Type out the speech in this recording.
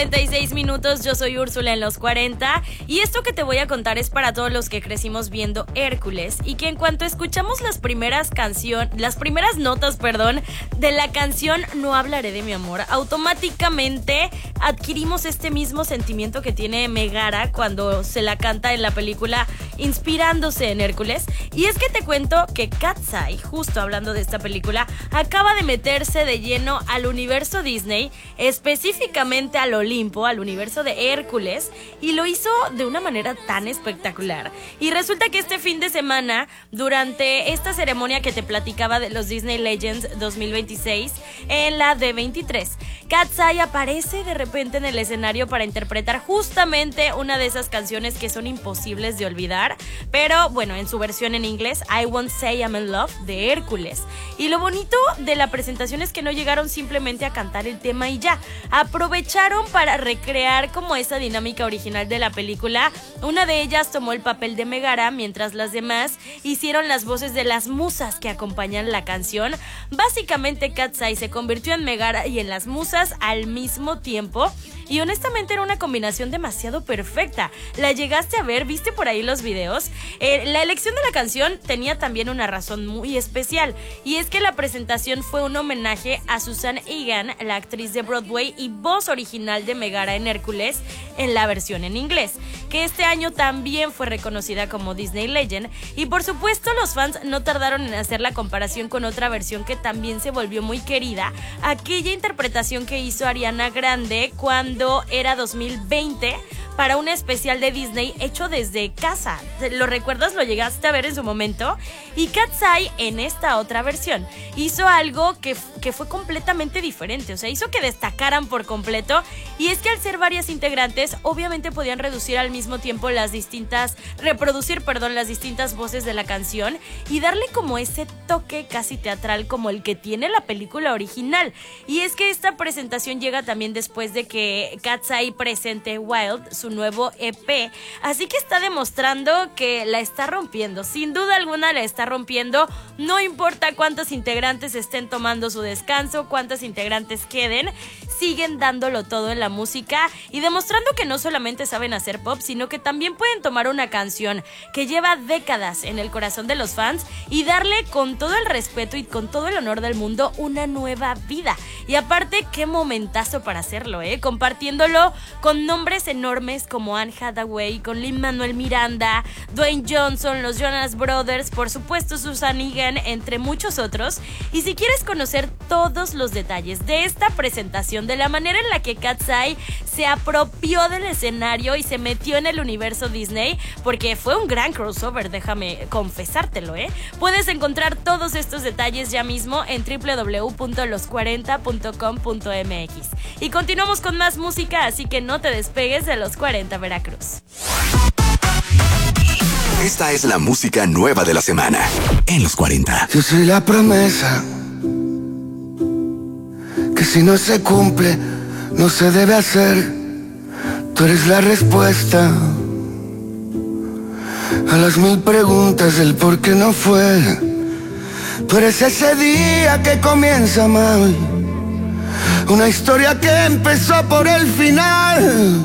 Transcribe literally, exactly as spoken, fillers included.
cuarenta y seis minutos, yo soy Úrsula en los cuarenta y esto que te voy a contar es para todos los que crecimos viendo Hércules y que en cuanto escuchamos las primeras canción, las primeras notas, perdón, de la canción No hablaré de mi amor, automáticamente adquirimos este mismo sentimiento que tiene Megara cuando se la canta en la película inspirándose en Hércules. Y es que te cuento que Katseye, justo hablando de esta película, acaba de meterse de lleno al universo Disney, específicamente al Olimpo, al universo de Hércules, y lo hizo de una manera tan espectacular. Y resulta que este fin de semana, durante esta ceremonia que te platicaba de los Disney Legends dos mil veintiséis, en la D veintitrés, Katseye aparece de repente en el escenario para interpretar justamente una de esas canciones que son imposibles de olvidar, pero bueno, en su versión en inglés, I Won't Say I'm in Love, de Hércules. Y lo bonito de la presentación es que no llegaron simplemente a cantar el tema y ya, aprovecharon para recrear como esa dinámica original de la película. Una de ellas tomó el papel de Megara, mientras las demás hicieron las voces de las musas que acompañan la canción. Básicamente Katseye se convirtió en Megara y en las musas al mismo tiempo, y honestamente era una combinación demasiado perfecta. ¿La llegaste a ver? ¿Viste por ahí los videos? Eh, la elección de la canción tenía también una razón muy especial, y es que la presentación fue un homenaje a Susan Egan, la actriz de Broadway y voz original de Megara en Hércules en la versión en inglés, que este año también fue reconocida como Disney Legend. Y por supuesto los fans no tardaron en hacer la comparación con otra versión que también se volvió muy querida, aquella interpretación que hizo Ariana Grande cuando era dos mil veinte para un especial de Disney hecho desde casa. ¿Lo recuerdas? ¿Lo llegaste a ver en su momento? Y Katseye, en esta otra versión, hizo algo que, que fue completamente diferente, o sea, hizo que destacaran por completo, y es que al ser varias integrantes, obviamente podían reducir al mismo tiempo las distintas, reproducir, perdón, las distintas voces de la canción y darle como ese toque casi teatral como el que tiene la película original. Y es que esta presentación llega también después de que Katseye presente Wild, su nuevo E P, así que está demostrando que la está rompiendo, sin duda alguna la está rompiendo, no importa cuántos integrantes estén tomando su descanso, cuántos integrantes queden, siguen dándolo todo en la música y demostrando que no solamente saben hacer pop, sino que también pueden tomar una canción que lleva décadas en el corazón de los fans y darle con todo el respeto y con todo el honor del mundo una nueva vida. Y aparte, qué momentazo para hacerlo, ¿eh? Compartiéndolo con nombres enormes como Anne Hathaway, con Lin-Manuel Miranda, Dwayne Johnson, los Jonas Brothers, por supuesto Susan Egan, entre muchos otros. Y si quieres conocer todos los detalles de esta presentación, de la manera en la que Katseye se apropió del escenario y se metió en el universo Disney, porque fue un gran crossover, déjame confesártelo, ¿eh? Puedes encontrar todos estos detalles ya mismo en doble u doble u doble u punto los cuarenta punto com punto m x. Y continuamos con más música, así que no te despegues de Los cuarenta Veracruz. Esta es la música nueva de la semana en Los cuarenta. Yo soy la promesa que si no se cumple, no se debe hacer. Tú eres la respuesta a las mil preguntas del por qué no fue. Tú eres ese día que comienza mal, una historia que empezó por el final.